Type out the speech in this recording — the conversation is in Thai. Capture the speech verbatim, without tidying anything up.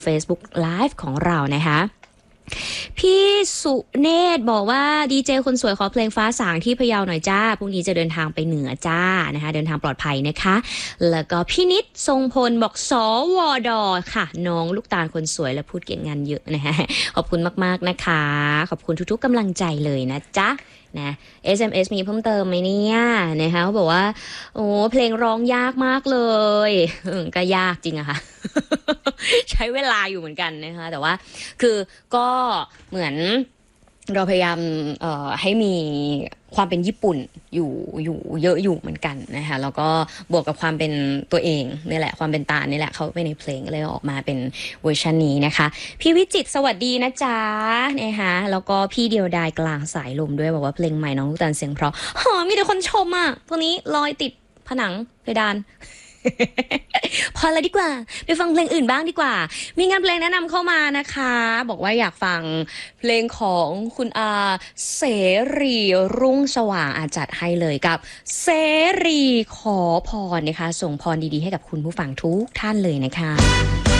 Facebook Live ของเรานะคะพี่สุเนตรบอกว่าดีเจคนสวยขอเพลงฟ้าสางที่พะเยาหน่อยจ้าพรุ่งนี้จะเดินทางไปเหนือจ้านะคะเดินทางปลอดภัยนะคะแล้วก็พี่นิดทรงพลบอกสวดค่ะน้องลูกตาลคนสวยและพูดเก่งงานเยอะนะคะขอบคุณมากๆนะคะขอบคุณทุกๆกำลังใจเลยนะจ๊ะนะ เอส เอ็ม เอส มีเพิ่มเติมไหมเนี่ยนะคะเขาบอกว่าโอ้เพลงร้องยากมากเลยก็ยากจริงอะค่ะ ใช้เวลาอยู่เหมือนกันนะคะแต่ว่าคือก็เหมือนเราพยายามเอ่อให้มีความเป็นญี่ปุ่นอยู่อยู่เยอะอยู่เหมือนกันนะคะแล้วก็บวกกับความเป็นตัวเองนี่แหละความเป็นตานี่แหละเขาไปในเพลงเลยออกมาเป็นเวอร์ชันนี้นะคะพี่วิจิตรสวัสดีนะจ๊ะนะคะแล้วก็พี่เดียวดายกลางสายลมด้วยบอกว่าเพลงใหม่น้องลูกตาลเสียงเพราะหอมีแต่คนชมอ่ะพวกนี้ลอยติดผนังเพดาน พอแล้วดีกว่าไปฟังเพลงอื่นบ้างดีกว่ามีงานเพลงแนะนำเข้ามานะคะบอกว่าอยากฟังเพลงของคุณอาเสรีรุ่งสว่างอาจัดให้เลยกับเสรีขอพรนะคะส่งพรดีๆให้กับคุณผู้ฟังทุกท่านเลยนะคะ